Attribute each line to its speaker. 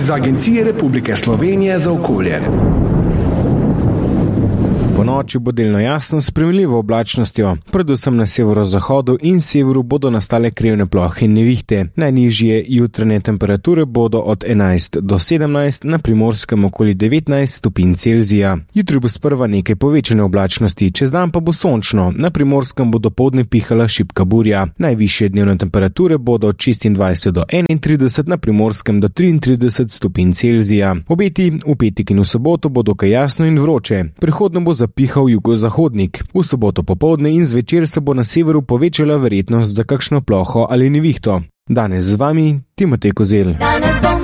Speaker 1: iz Agencije Republike Slovenije za okolje.
Speaker 2: Po noči bo delno jasno s sprejemljivo oblačnostjo. Predvsem na severozahodu in severu bodo nastale krivne plohe in nevihte. Najnižje jutranje temperature bodo od 11 do 17, na Primorskem okoli 19 stopinj Celzija. Jutri bo sprva nekaj povečane oblačnosti, čez dan pa bo sončno. Na Primorskem bo dopoldne pihala šibka burja. Najvišje dnevne temperature bodo od 26 do 31, na Primorskem do 33 stopinj Celzija. Obeti v petek in v soboto bo dokaj jasno in vroče. Prihodno bo zapihal jugozahodnik. V soboto popoldne in zvečer se bo na severu povečala verjetnost za kakšno ploho ali nevihto. Danes z vami Timotej Kozel.